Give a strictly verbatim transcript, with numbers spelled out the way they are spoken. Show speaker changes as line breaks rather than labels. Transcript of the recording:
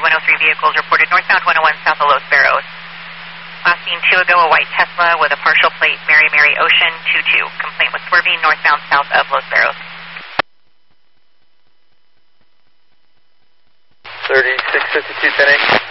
one oh three vehicles reported northbound one oh one south of Los Barros. Last seen two ago, a white Tesla with a partial plate Mary Mary Ocean two two. Complaint was swerving northbound south of Los Barros.
thirty-six fifty-two ten eight.